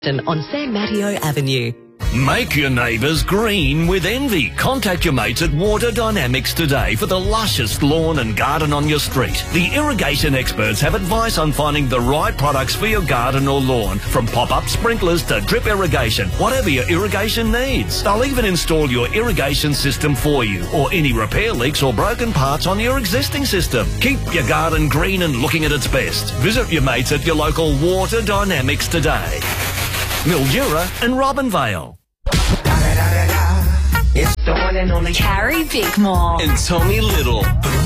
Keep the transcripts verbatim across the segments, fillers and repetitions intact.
on San Mateo Avenue. Make your neighbours green with envy. Contact your mates at Water Dynamics today for the lushest lawn and garden on your street. The irrigation experts have advice on finding the right products for your garden or lawn, from pop-up sprinklers to drip irrigation, whatever your irrigation needs. They'll even install your irrigation system for you, or any repair leaks or broken parts on your existing system. Keep your garden green and looking at its best. Visit your mates at your local Water Dynamics today. Mildura and Robinvale. It's the one and only Carrie Bickmore and Tommy Little.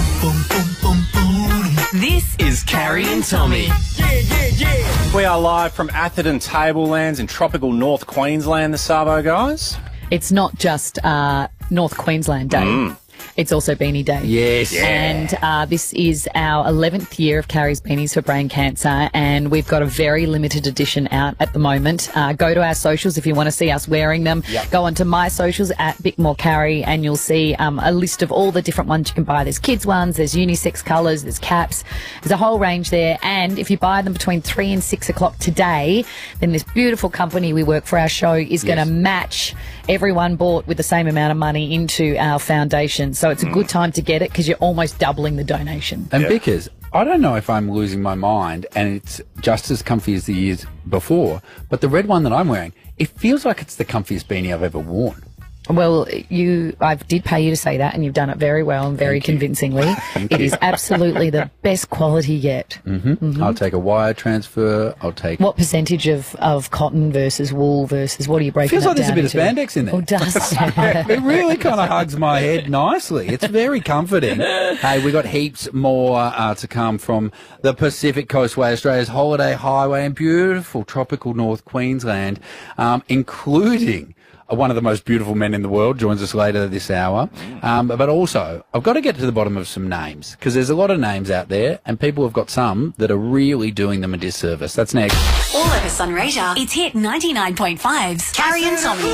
This is Carrie and Tommy. Yeah, yeah, yeah. We are live from Atherton Tablelands in tropical North Queensland, the Savo guys. It's not just uh, North Queensland Day. Mm. It's also Beanie Day. Yes. Yeah. And uh, this is our eleventh year of Carrie's Beanies for Brain Cancer, and we've got a very limited edition out at the moment. Uh, go to our socials if you want to see us wearing them. Yep. Go onto my socials at Bickmore Carrie, and you'll see um, a list of all the different ones you can buy. There's kids ones, there's unisex colours, there's caps. There's a whole range there. And if you buy them between three and six o'clock today, then this beautiful company we work for our show is going to match everyone bought with the same amount of money into our foundation. So it's a good time to get it because you're almost doubling the donation. And yeah. Because I don't know if I'm losing my mind and it's just as comfy as the years before, but the red one that I'm wearing, it feels like it's the comfiest beanie I've ever worn. Well, you, I did pay you to say that, and you've done it very well and very convincingly. It is absolutely the best quality yet. Mm-hmm. Mm-hmm. I'll take a wire transfer. I'll take... What percentage of, of cotton versus wool versus what are you breaking Feels like that there's a bit into? of spandex in there. Oh, does It really kind of hugs my head nicely. It's very comforting. Hey, we got heaps more uh, to come from the Pacific Coastway, Australia's holiday highway, and beautiful tropical North Queensland, um, including... one of the most beautiful men in the world joins us later this hour. Um, but also, I've got to get to the bottom of some names, because there's a lot of names out there, and people have got some that are really doing them a disservice. That's next. all over Sunraysia. It's Hit ninety-nine point five's Carrie and Tommy.